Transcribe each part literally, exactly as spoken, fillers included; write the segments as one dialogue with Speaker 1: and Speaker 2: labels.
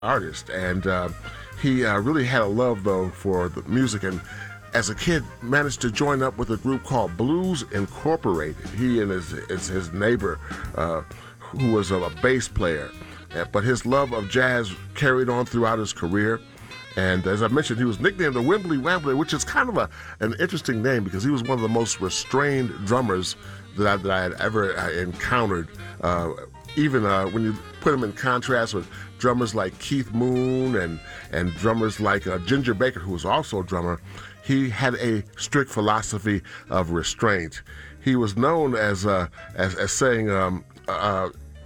Speaker 1: artist, and uh, he uh, really had a love though for the music, and as a kid managed to join up with a group called Blues Incorporated. He and his his, his neighbor, uh, who was a, a bass player, uh, but his love of jazz carried on throughout his career. And as I mentioned, he was nicknamed the Wembley Wambler, which is kind of a, an interesting name because he was one of the most restrained drummers that I, that I had ever uh, encountered. Uh, even uh, when you put him in contrast with drummers like Keith Moon and, and drummers like uh, Ginger Baker, who was also a drummer, he had a strict philosophy of restraint. He was known as uh, as, as saying um, uh,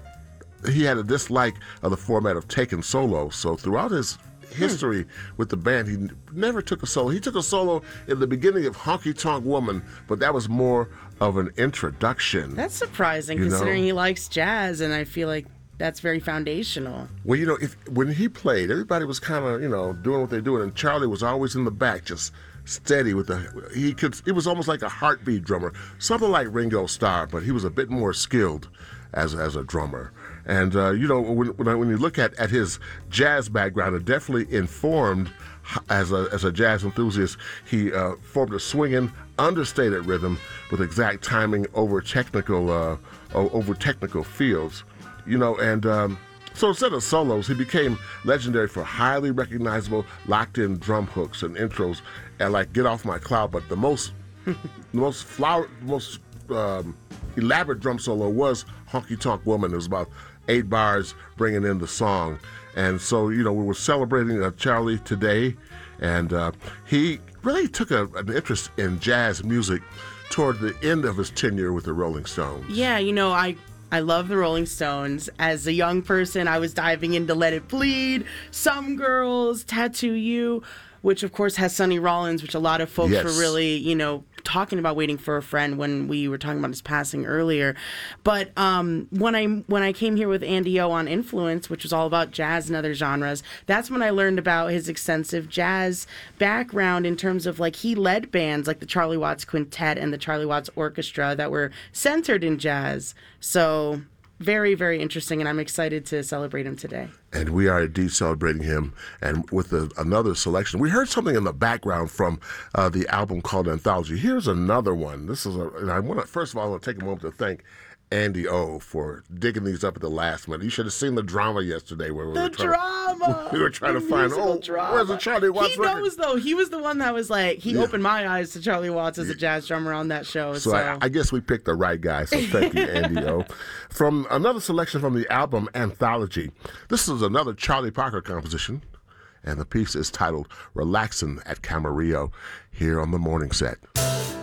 Speaker 1: he had a dislike of the format of taking solos. So throughout his history hmm. with the band, he never took a solo. He took a solo in the beginning of Honky Tonk Woman, but that was more of an introduction.
Speaker 2: That's surprising, considering know? he likes jazz, and I feel like that's very foundational.
Speaker 1: Well, you know, if when he played, everybody was kind of, you know, doing what they're doing, and Charlie was always in the back, just steady with the, he could, it was almost like a heartbeat drummer, something like Ringo Starr, but he was a bit more skilled as as a drummer. And, uh, you know, when, when, I, when you look at, at his jazz background, it definitely informed as a, as a jazz enthusiast. He uh, formed a swinging, understated rhythm with exact timing over technical, uh, over technical fields. You know, and um, so instead of solos, he became legendary for highly recognizable locked-in drum hooks and intros, and like "Get Off My Cloud." But the most, the most flower, most um, elaborate drum solo was "Honky Tonk Woman." It was about eight bars bringing in the song, and so you know we were celebrating uh, Charlie today, and uh, he really took a, an interest in jazz music toward the end of his tenure with the Rolling Stones.
Speaker 2: Yeah, you know, I. I love the Rolling Stones. As a young person, I was diving into Let It Bleed, Some Girls, Tattoo You, which of course has Sonny Rollins, which a lot of folks
Speaker 1: yes.
Speaker 2: were really, you know, talking about Waiting for a Friend when we were talking about his passing earlier. But um, when I when I came here with Andy O on Influence, which was all about jazz and other genres, that's when I learned about his extensive jazz background in terms of like he led bands like the Charlie Watts Quintet and the Charlie Watts Orchestra that were centered in jazz. So very, very interesting, and I'm excited to celebrate him today.
Speaker 1: And we are indeed celebrating him, and with a, another selection. We heard something in the background from uh, the album called Anthology. Here's another one. This is a, and I want to, first of all, I want to take a moment to thank Andy O for digging these up at the last minute. You should have seen the drama yesterday where we
Speaker 2: the
Speaker 1: were trying
Speaker 2: drama.
Speaker 1: To, we were trying
Speaker 2: the
Speaker 1: to find oh
Speaker 2: drama.
Speaker 1: where's the Charlie Watts
Speaker 2: He
Speaker 1: record?
Speaker 2: knows though. He was the one that was like he yeah. opened my eyes to Charlie Watts as a jazz drummer on that show.
Speaker 1: So,
Speaker 2: so.
Speaker 1: I, I guess we picked the right guy. So thank you, Andy O. From another selection from the album Anthology. This is another Charlie Parker composition, and the piece is titled "Relaxin' at Camarillo" here on the Morning Set.